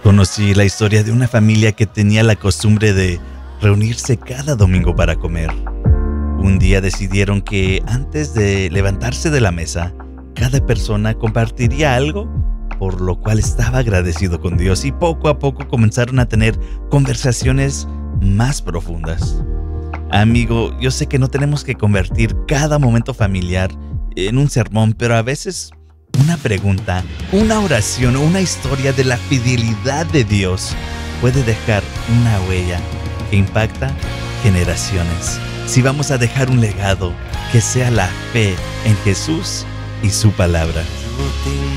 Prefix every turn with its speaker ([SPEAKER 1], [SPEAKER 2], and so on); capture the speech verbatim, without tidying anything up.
[SPEAKER 1] Conocí la historia de una familia que tenía la costumbre de reunirse cada domingo para comer. Un día decidieron que antes de levantarse de la mesa, cada persona compartiría algo por lo cual estaba agradecido con Dios, y poco a poco comenzaron a tener conversaciones más profundas. Amigo, yo sé que no tenemos que convertir cada momento familiar en un sermón, pero a veces una pregunta, una oración o una historia de la fidelidad de Dios puede dejar una huella que impacta generaciones. Si vamos a dejar un legado, que sea la fe en Jesús y su palabra.